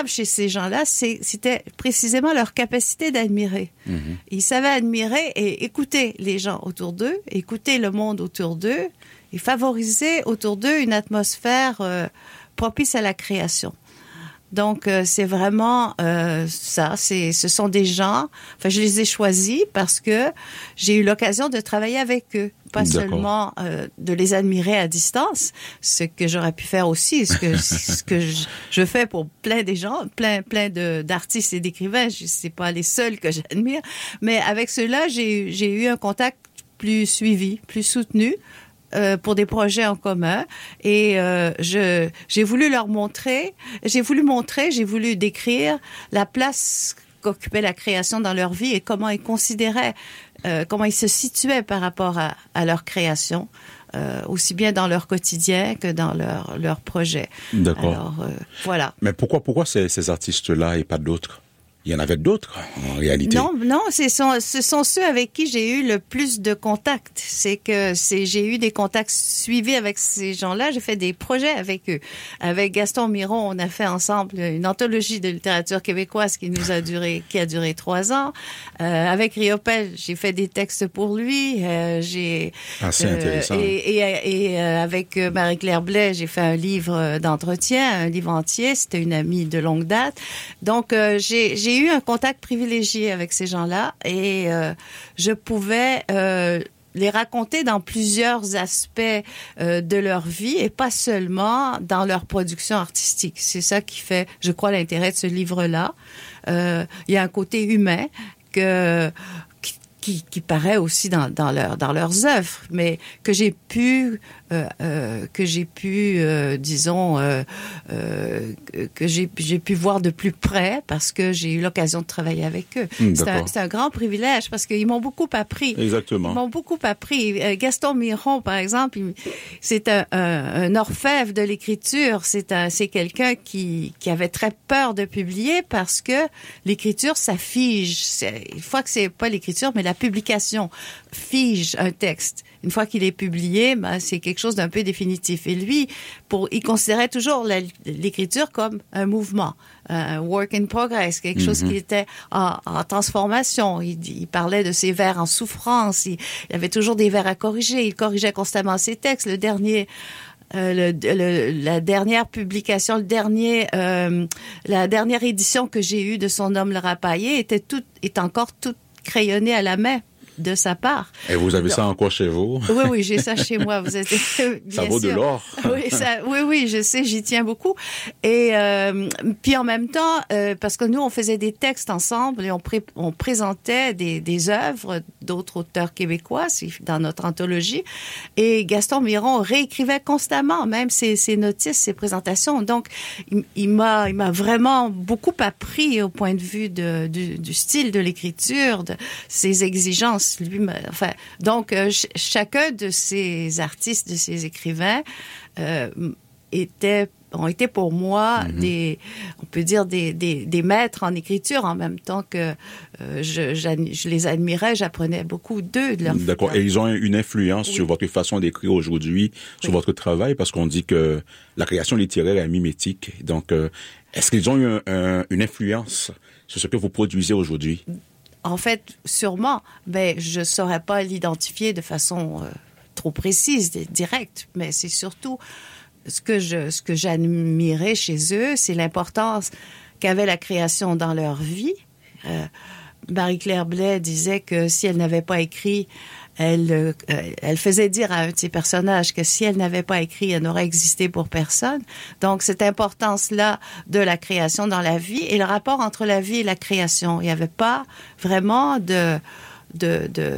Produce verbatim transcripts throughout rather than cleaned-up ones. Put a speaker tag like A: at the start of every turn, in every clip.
A: formidable chez ces gens-là, c'est, c'était précisément leur capacité d'admirer. Mm-hmm. Ils savaient admirer et écouter les gens autour d'eux, écouter le monde autour d'eux et favoriser autour d'eux une atmosphère euh, propice à la création. Donc, euh, c'est vraiment euh, ça. C'est, ce sont des gens... Enfin, je les ai choisis parce que j'ai eu l'occasion de travailler avec eux. Pas D'accord. seulement euh, de les admirer à distance, ce que j'aurais pu faire aussi, ce que, ce que je, je fais pour plein des gens, plein, plein de, d'artistes et d'écrivains. Je, c'est pas les seuls que j'admire. Mais avec ceux-là, j'ai, j'ai eu un contact plus suivi, plus soutenu. Euh, pour des projets en commun et euh, je j'ai voulu leur montrer, j'ai voulu montrer, j'ai voulu décrire la place qu'occupait la création dans leur vie et comment ils considéraient, euh, comment ils se situaient par rapport à, à leur création, euh, aussi bien dans leur quotidien que dans leur leur projet.
B: D'accord.
A: Alors euh, voilà.
B: Mais pourquoi pourquoi ces, ces artistes-là et pas d'autres? Il y en avait d'autres, en réalité.
A: Non, non, ce sont, ce sont ceux avec qui j'ai eu le plus de contacts. C'est que c'est, j'ai eu des contacts suivis avec ces gens-là. J'ai fait des projets avec eux. Avec Gaston Miron, on a fait ensemble une anthologie de littérature québécoise qui nous a duré, qui a duré trois ans. Euh, avec Riopel, j'ai fait des textes pour lui. Euh, j'ai,
B: ah, c'est
A: euh,
B: intéressant.
A: Et, et, et euh, avec Marie-Claire Blais, j'ai fait un livre d'entretien, un livre entier. C'était une amie de longue date. Donc, euh, j'ai, j'ai J'ai eu un contact privilégié avec ces gens-là et euh, je pouvais euh, les raconter dans plusieurs aspects euh, de leur vie et pas seulement dans leur production artistique. C'est ça qui fait, je crois, l'intérêt de ce livre-là. Euh, il y a un côté humain que qui, qui paraît aussi dans, dans, leur, dans leurs œuvres, mais que j'ai pu, euh, euh, que j'ai pu, euh, disons, euh, euh, que j'ai, j'ai pu voir de plus près parce que j'ai eu l'occasion de travailler avec eux.
B: Mmh,
A: c'est, un, c'est un grand privilège parce qu'ils m'ont beaucoup appris.
B: Exactement.
A: Ils m'ont beaucoup appris. Gaston Miron, par exemple, il, c'est un, un, un orfèvre de l'écriture. C'est, un, c'est quelqu'un qui, qui avait très peur de publier parce que l'écriture, ça fige. C'est, une fois que c'est pas l'écriture, mais la publication fige un texte. Une fois qu'il est publié, ben, c'est quelque chose d'un peu définitif. Et lui, pour, il considérait toujours la, l'écriture comme un mouvement, un work in progress, quelque mm-hmm. chose qui était en, en transformation. Il, il parlait de ses vers en souffrance. Il, il avait toujours des vers à corriger. Il corrigeait constamment ses textes. Le dernier... Euh, le, le, la dernière publication, le dernier, euh, la dernière édition que j'ai eue de Son homme le rapaillé était toute, est encore toute crayonnée à la main de sa part.
B: Et vous avez Donc, ça encore chez vous?
A: Oui, oui, j'ai ça chez moi. Vous êtes bien
B: ça vaut
A: sûr.
B: de l'or.
A: Oui, ça, oui, oui, je sais, j'y tiens beaucoup. Et euh, puis en même temps, euh, parce que nous, on faisait des textes ensemble et on, pré- on présentait des, des œuvres d'autres auteurs québécois dans notre anthologie. Et Gaston Miron réécrivait constamment, même ses, ses notices, ses présentations. Donc, il, il m'a, il m'a vraiment beaucoup appris au point de vue de, du, du style de l'écriture, de ses exigences. Lui, enfin, donc, euh, ch- chacun de ces artistes, de ces écrivains, euh, était, ont été pour moi mm-hmm. des, on peut dire des, des, des maîtres en écriture en même temps que euh, je, je les admirais, j'apprenais beaucoup d'eux, de leur.
B: D'accord. Et ils ont une influence oui. sur votre façon d'écrire aujourd'hui, sur oui. votre travail, parce qu'on dit que la création littéraire est mimétique. Donc, euh, est-ce qu'ils ont eu un, un, une influence sur ce que vous produisez aujourd'hui?
A: En fait, sûrement, mais je ne saurais pas l'identifier de façon euh, trop précise, directe, mais c'est surtout ce que je, ce que j'admirais chez eux, c'est l'importance qu'avait la création dans leur vie. Euh, Marie-Claire Blais disait que si elle n'avait pas écrit, elle, euh, elle faisait dire à un de ses personnages que si elle n'avait pas écrit, elle n'aurait existé pour personne. Donc, cette importance-là de la création dans la vie et le rapport entre la vie et la création. Il n'y avait pas vraiment de, de, de,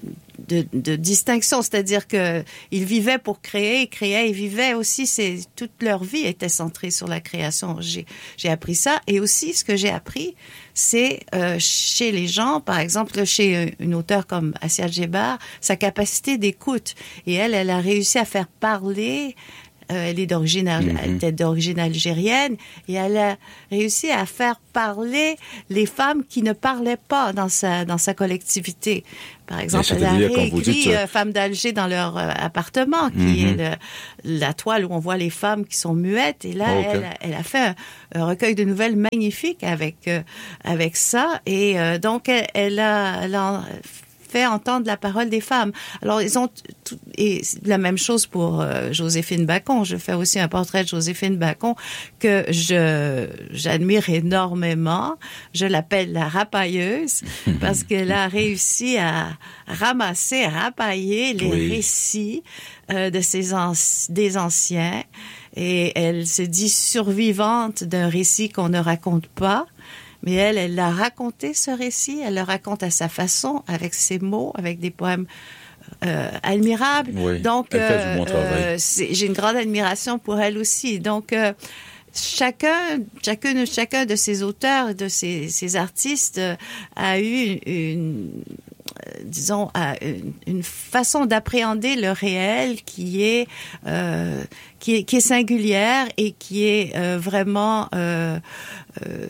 A: de, de distinction. C'est-à-dire que ils vivaient pour créer, ils créaient, ils vivaient aussi, c'est, toute leur vie était centrée sur la création. J'ai, j'ai appris ça. Et aussi, ce que j'ai appris, c'est euh, chez les gens, par exemple, chez une auteure comme Assia Djebar, sa capacité d'écoute. Et elle, elle a réussi à faire parler Euh, elle est d'origine, mm-hmm. elle était d'origine algérienne et elle a réussi à faire parler les femmes qui ne parlaient pas dans sa dans sa collectivité. Par exemple, elle a réécrit dites... euh, Femmes d'Alger dans leur euh, appartement, qui mm-hmm. est le, la toile où on voit les femmes qui sont muettes. Et là, oh, okay. elle, elle a fait un, un recueil de nouvelles magnifique avec euh, avec ça. Et euh, donc, elle, elle a, elle a fait entendre la parole des femmes. Alors, ils ont tout, et la même chose pour euh, Joséphine Bacon. Je fais aussi un portrait de Joséphine Bacon que je j'admire énormément. Je l'appelle la rapailleuse parce qu'elle a réussi à ramasser, à rapailler les oui. récits euh, de ces anci- des anciens. Et elle se dit survivante d'un récit qu'on ne raconte pas. Mais elle, elle l'a raconté, ce récit. Elle le raconte à sa façon, avec ses mots, avec des poèmes euh, admirables. Oui, donc,
B: elle fait du bon travail.
A: Euh, c'est, j'ai une grande admiration pour elle aussi. Donc, euh, chacun, chacun, chacun de ces auteurs, de ces, ces artistes, euh, a eu une, une disons, a une, une façon d'appréhender le réel qui est, euh, qui est, qui est singulière et qui est euh, vraiment euh, euh,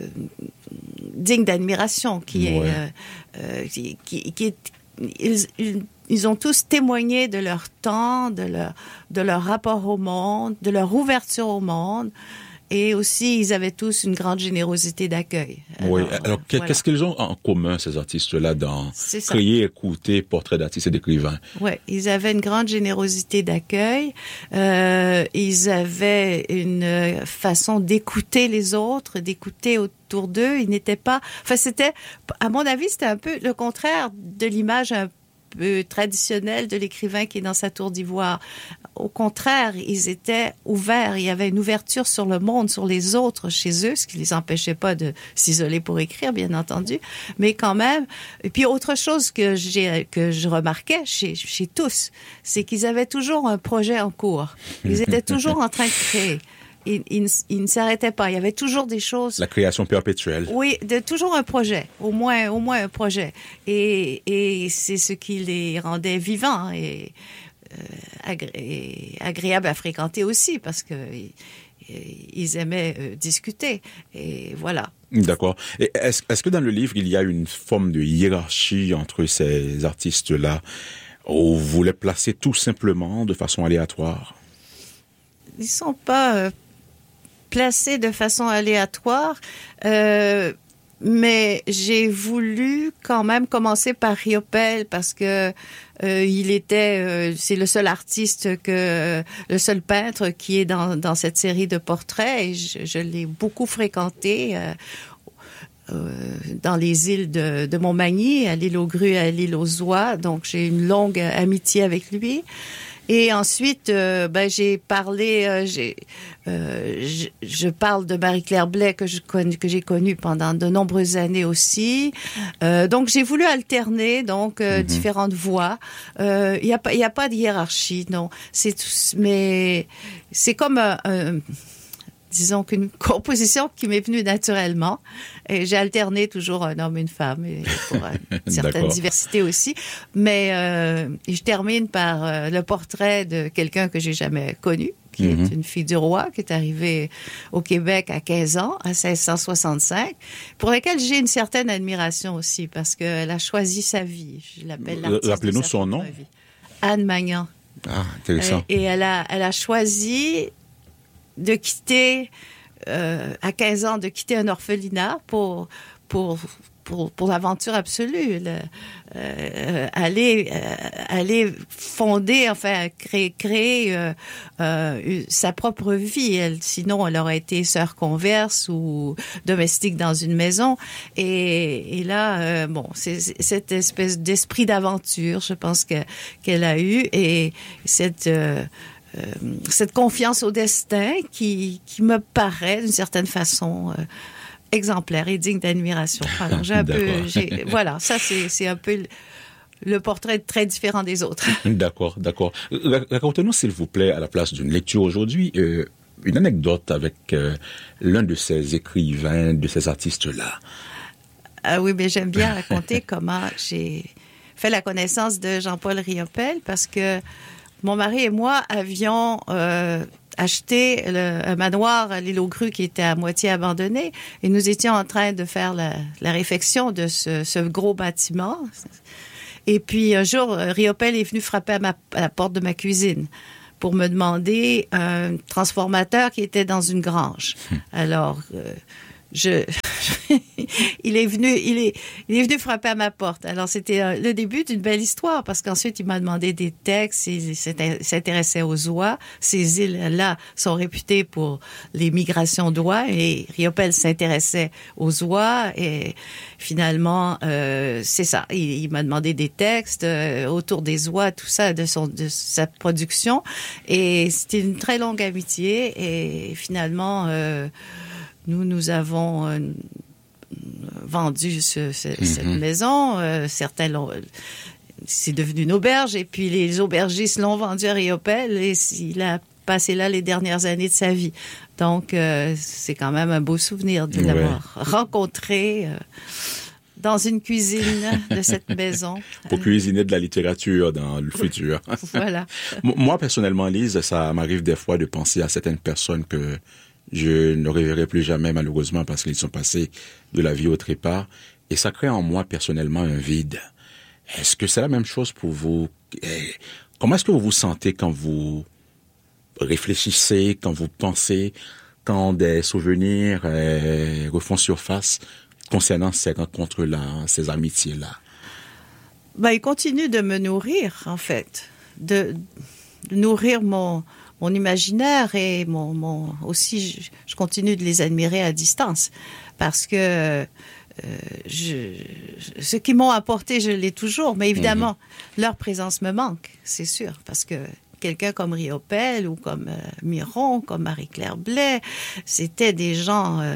A: digne d'admiration, qui ouais. est, euh, euh, qui, qui, qui est, ils, ils, ils ont tous témoigné de leur temps, de leur, de leur rapport au monde, de leur ouverture au monde. Et aussi, ils avaient tous une grande générosité d'accueil.
B: Alors, oui. Alors, voilà. Qu'est-ce qu'ils ont en commun, ces artistes-là, dans créer, écouter, portraits d'artistes et d'écrivains?
A: Oui, ils avaient une grande générosité d'accueil. Euh, ils avaient une façon d'écouter les autres, d'écouter autour d'eux. Ils n'étaient pas... Enfin, c'était... À mon avis, c'était un peu le contraire de l'image un peu traditionnelle de l'écrivain qui est dans sa tour d'ivoire. Au contraire, ils étaient ouverts. Il y avait une ouverture sur le monde, sur les autres chez eux, ce qui les empêchait pas de s'isoler pour écrire, bien entendu. Mais quand même. Et puis autre chose que j'ai que je remarquais chez chez tous, c'est qu'ils avaient toujours un projet en cours. Ils étaient toujours en train de créer. Ils, ils, ils ne s'arrêtaient pas. Il y avait toujours des choses.
B: La création perpétuelle.
A: Oui, de toujours un projet, au moins, au moins un projet. Et et c'est ce qui les rendait vivants et Euh, agré- agréable à fréquenter aussi parce que ils aimaient euh, discuter et voilà.
B: D'accord. Et est-ce, est-ce que dans le livre il y a une forme de hiérarchie entre ces artistes-là ou vous les placez tout simplement de façon aléatoire?
A: Ils sont pas euh, placés de façon aléatoire. Euh, Mais j'ai voulu quand même commencer par Riopelle parce que euh, il était, euh, c'est le seul artiste que, euh, le seul peintre qui est dans dans cette série de portraits et je, je l'ai beaucoup fréquenté euh, euh, dans les îles de, de Montmagny, à l'île aux Grues, à l'île aux Oies. Donc j'ai une longue amitié avec lui. Et ensuite, euh, ben j'ai parlé, euh, j'ai, euh, je, je parle de Marie-Claire Blais que je connais, que j'ai connue pendant de nombreuses années aussi. Euh, donc j'ai voulu alterner donc euh, mm-hmm. différentes voix. Il euh, y a pas, il y a pas de hiérarchie, non. C'est tout, mais c'est comme un, un disons qu'une composition qui m'est venue naturellement. Et j'ai alterné toujours un homme et une femme, et pour une certaine diversité aussi. Mais euh, je termine par euh, le portrait de quelqu'un que j'ai jamais connu, qui mm-hmm. est une fille du roi, qui est arrivée au Québec à quinze ans, à seize cent soixante-cinq, pour laquelle j'ai une certaine admiration aussi, parce qu'elle a choisi sa vie. Je l'appelle l'artiste.
B: Rappelez-nous de sa son nom.
A: Vie. Anne Magnan.
B: Ah, intéressant.
A: Et, et elle a, elle a choisi de quitter, euh, à quinze ans, de quitter un orphelinat pour, pour, pour, pour l'aventure absolue. Le, euh, aller, euh, aller fonder, enfin, créer, créer euh, euh, sa propre vie. Elle, sinon, elle aurait été sœur converse ou domestique dans une maison. Et, et là, euh, bon, c'est, c'est cette espèce d'esprit d'aventure, je pense que, qu'elle a eu. Et cette... Euh, Euh, cette confiance au destin qui, qui me paraît d'une certaine façon euh, exemplaire et digne d'admiration. Alors j'ai un peu, j'ai, voilà, ça c'est, c'est un peu le, le portrait très différent des autres.
B: D'accord, d'accord. Racontez-nous s'il vous plaît, à la place d'une lecture aujourd'hui, euh, une anecdote avec euh, l'un de ces écrivains, de ces artistes-là.
A: Ah oui, mais j'aime bien raconter comment j'ai fait la connaissance de Jean-Paul Riopelle parce que mon mari et moi avions euh, acheté le, un manoir à l'île aux Grues qui était à moitié abandonné et nous étions en train de faire la, la réfection de ce, ce gros bâtiment. Et puis un jour, Riopelle est venu frapper à, ma, à la porte de ma cuisine pour me demander un transformateur qui était dans une grange. Alors, euh, je... il est venu, il est, il est venu frapper à ma porte. Alors c'était euh, le début d'une belle histoire parce qu'ensuite il m'a demandé des textes. Il s'intéressait aux oies. Ces îles-là sont réputées pour les migrations d'oies et Riopelle s'intéressait aux oies et finalement euh, c'est ça. Il, il m'a demandé des textes euh, autour des oies, tout ça de son de sa production et c'était une très longue amitié et finalement. Euh, Nous, nous avons euh, vendu ce, ce, mm-hmm. cette maison. Euh, certains l'ont... C'est devenu une auberge. Et puis, les aubergistes l'ont vendu à Riopelle. Et il a passé là les dernières années de sa vie. Donc, euh, c'est quand même un beau souvenir de ouais. l'avoir rencontré euh, dans une cuisine de cette maison.
B: Pour cuisiner de la littérature dans le futur.
A: Voilà.
B: Moi, personnellement, Lise, ça m'arrive des fois de penser à certaines personnes que je ne reverrai plus jamais, malheureusement, parce qu'ils sont passés de la vie au trépas. Et ça crée en moi, personnellement, un vide. Est-ce que c'est la même chose pour vous? Comment est-ce que vous vous sentez quand vous réfléchissez, quand vous pensez, quand des souvenirs euh, refont surface concernant ces rencontres-là, ces amitiés-là?
A: Ben, ils continuent de me nourrir, en fait. De, de nourrir mon... mon imaginaire et mon, mon aussi, je, je continue de les admirer à distance parce que euh, je, ce qu'ils m'ont apporté, je l'ai toujours, mais évidemment, mmh. leur présence me manque, c'est sûr, parce que quelqu'un comme Riopelle ou comme euh, Miron, comme Marie-Claire Blais, c'était des gens euh,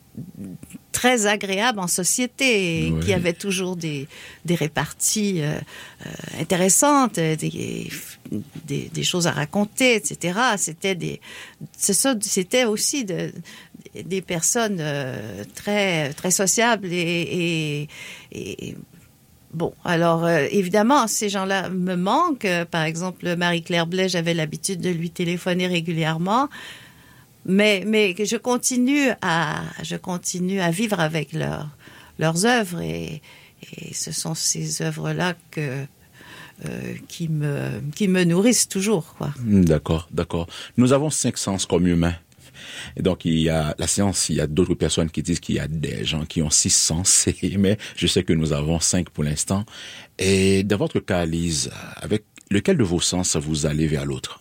A: très agréables en société, oui. qui avaient toujours des, des réparties euh, euh, intéressantes, des, des, des choses à raconter, et cetera. C'était des, c'est ça, c'était aussi de, des personnes euh, très, très sociables et, et, et bon, alors euh, évidemment, ces gens-là me manquent. Euh, par exemple, Marie-Claire Blais, j'avais l'habitude de lui téléphoner régulièrement. Mais, mais je continue à, je continue à vivre avec leur, leurs œuvres et, et ce sont ces œuvres-là que, euh, qui me, qui me nourrissent toujours, quoi.
B: D'accord, d'accord. Nous avons cinq sens comme humains. Et donc, il y a la science, il y a d'autres personnes qui disent qu'il y a des gens qui ont six sens, mais je sais que nous avons cinq pour l'instant. Et dans votre cas, Lise, avec lequel de vos sens vous allez vers l'autre?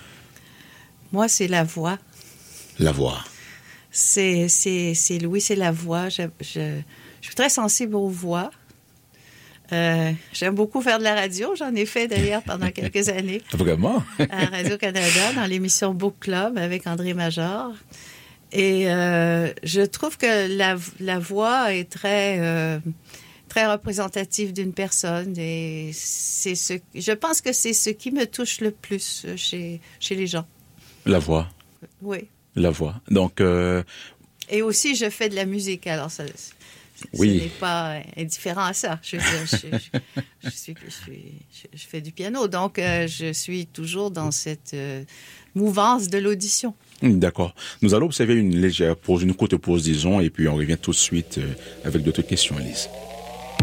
A: Moi, c'est la voix.
B: La voix.
A: C'est, c'est, c'est Louis, c'est la voix. Je, je, je suis très sensible aux voix. Euh, j'aime beaucoup faire de la radio. J'en ai fait d'ailleurs pendant quelques années.
B: Vraiment?
A: À Radio-Canada, dans l'émission Book Club avec André Major. Et euh, je trouve que la, la voix est très, euh, très représentative d'une personne. Et c'est ce, je pense que c'est ce qui me touche le plus chez, chez les gens. La voix? Oui.
B: La voix. Donc, euh...
A: Et aussi, je fais de la musique. Alors, ça,
B: oui.
A: ce n'est pas indifférent à ça. Je, je, je, je, suis, je, suis, je, je fais du piano. Donc, euh, je suis toujours dans cette euh, mouvance de l'audition.
B: D'accord. Nous allons observer une légère pause, une courte pause, disons, et puis on revient tout de suite euh, avec d'autres questions, Lise.